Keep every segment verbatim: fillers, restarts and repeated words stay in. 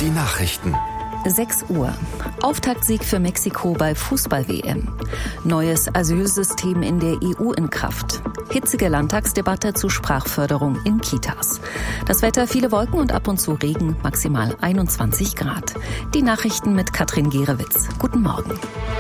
Die Nachrichten. sechs Uhr. Auftaktsieg für Mexiko bei Fußball-W M. Neues Asylsystem in der E U in Kraft. Hitzige Landtagsdebatte zu Sprachförderung in Kitas. Das Wetter, viele Wolken und ab und zu Regen, maximal einundzwanzig Grad. Die Nachrichten mit Katrin Gerewitz. Guten Morgen.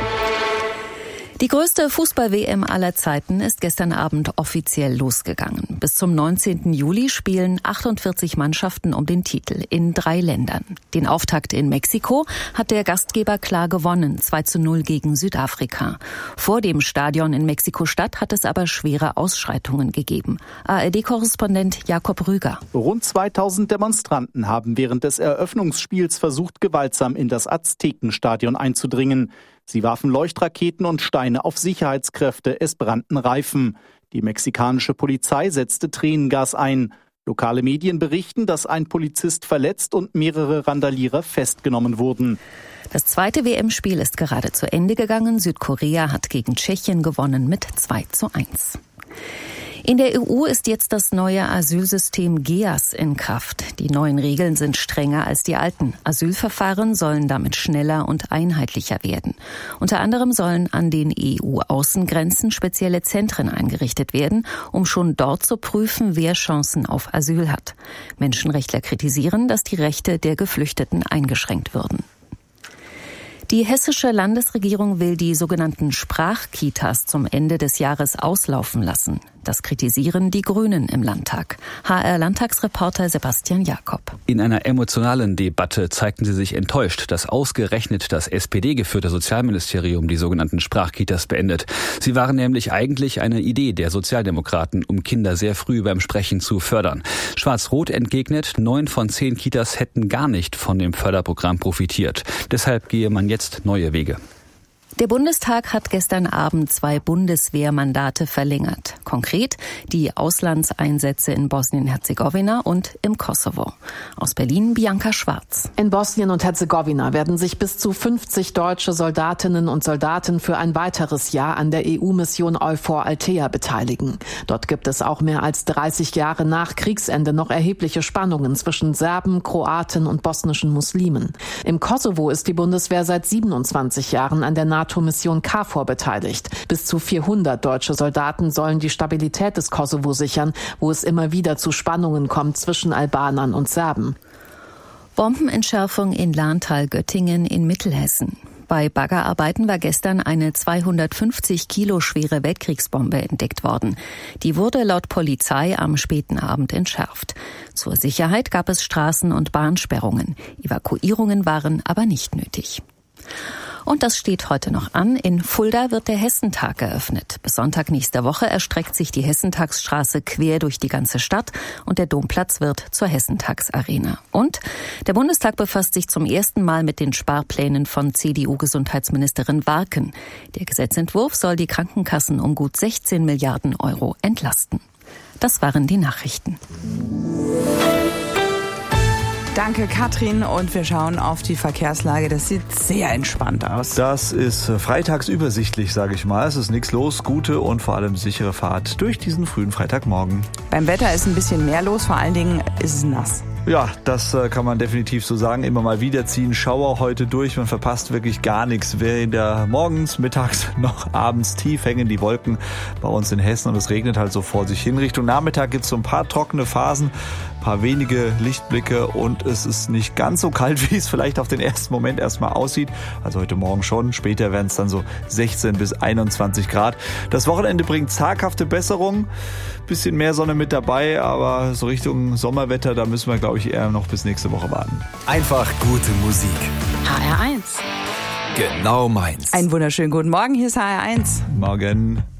Die größte Fußball-W M aller Zeiten ist gestern Abend offiziell losgegangen. Bis zum neunzehnten Juli spielen achtundvierzig Mannschaften um den Titel in drei Ländern. Den Auftakt in Mexiko hat der Gastgeber klar gewonnen, zwei zu null gegen Südafrika. Vor dem Stadion in Mexiko-Stadt hat es aber schwere Ausschreitungen gegeben. A R D-Korrespondent Jakob Rüger. Rund zweitausend Demonstranten haben während des Eröffnungsspiels versucht, gewaltsam in das Aztekenstadion einzudringen. Sie warfen Leuchtraketen und Steine auf Sicherheitskräfte, es brannten Reifen. Die mexikanische Polizei setzte Tränengas ein. Lokale Medien berichten, dass ein Polizist verletzt und mehrere Randalierer festgenommen wurden. Das zweite W M-Spiel ist gerade zu Ende gegangen. Südkorea hat gegen Tschechien gewonnen mit zwei zu eins. In der E U ist jetzt das neue Asylsystem G E A S in Kraft. Die neuen Regeln sind strenger als die alten. Asylverfahren sollen damit schneller und einheitlicher werden. Unter anderem sollen an den E U-Außengrenzen spezielle Zentren eingerichtet werden, um schon dort zu prüfen, wer Chancen auf Asyl hat. Menschenrechtler kritisieren, dass die Rechte der Geflüchteten eingeschränkt würden. Die hessische Landesregierung will die sogenannten Sprachkitas zum Ende des Jahres auslaufen lassen. Das kritisieren die Grünen im Landtag. H R-Landtagsreporter Sebastian Jakob. In einer emotionalen Debatte zeigten sie sich enttäuscht, dass ausgerechnet das S P D-geführte Sozialministerium die sogenannten Sprachkitas beendet. Sie waren nämlich eigentlich eine Idee der Sozialdemokraten, um Kinder sehr früh beim Sprechen zu fördern. Schwarz-Rot entgegnet, neun von zehn Kitas hätten gar nicht von dem Förderprogramm profitiert. Deshalb gehe man jetzt neue Wege. Der Bundestag hat gestern Abend zwei Bundeswehrmandate verlängert. Konkret die Auslandseinsätze in Bosnien-Herzegowina und im Kosovo. Aus Berlin Bianca Schwarz. In Bosnien und Herzegowina werden sich bis zu fünfzig deutsche Soldatinnen und Soldaten für ein weiteres Jahr an der E U-Mission EUFOR Althea beteiligen. Dort gibt es auch mehr als dreißig Jahre nach Kriegsende noch erhebliche Spannungen zwischen Serben, Kroaten und bosnischen Muslimen. Im Kosovo ist die Bundeswehr seit siebenundzwanzig Jahren an der NATO-Mission KFOR beteiligt. Bis zu vierhundert deutsche Soldaten sollen die Stabilität des Kosovo sichern, wo es immer wieder zu Spannungen kommt zwischen Albanern und Serben. Bombenentschärfung in Lahntal-Göttingen in Mittelhessen. Bei Baggerarbeiten war gestern eine zweihundertfünfzig Kilo schwere Weltkriegsbombe entdeckt worden. Die wurde laut Polizei am späten Abend entschärft. Zur Sicherheit gab es Straßen- und Bahnsperrungen. Evakuierungen waren aber nicht nötig. Und das steht heute noch an. In Fulda wird der Hessentag eröffnet. Bis Sonntag nächster Woche erstreckt sich die Hessentagsstraße quer durch die ganze Stadt und der Domplatz wird zur Hessentagsarena. Und der Bundestag befasst sich zum ersten Mal mit den Sparplänen von C D U-Gesundheitsministerin Warken. Der Gesetzentwurf soll die Krankenkassen um gut sechzehn Milliarden Euro entlasten. Das waren die Nachrichten. Danke, Katrin. Und wir schauen auf die Verkehrslage. Das sieht sehr entspannt aus. Das ist freitagsübersichtlich, sage ich mal. Es ist nichts los. Gute und vor allem sichere Fahrt durch diesen frühen Freitagmorgen. Beim Wetter ist ein bisschen mehr los. Vor allen Dingen ist es nass. Ja, das kann man definitiv so sagen. Immer mal wieder ziehen Schauer heute durch. Man verpasst wirklich gar nichts. Weder morgens, mittags noch abends tief hängen die Wolken bei uns in Hessen und es regnet halt so vor sich hin. Richtung Nachmittag gibt es so ein paar trockene Phasen, ein paar wenige Lichtblicke und es ist nicht ganz so kalt, wie es vielleicht auf den ersten Moment erstmal aussieht. Also heute Morgen schon. Später werden es dann so sechzehn bis einundzwanzig Grad. Das Wochenende bringt zaghafte Besserung. Bisschen mehr Sonne mit dabei, aber so Richtung Sommerwetter, da müssen wir, glaube ich, eher noch bis nächste Woche warten. Einfach gute Musik. H R eins. Genau meins. Einen wunderschönen guten Morgen, hier ist H R eins. Morgen.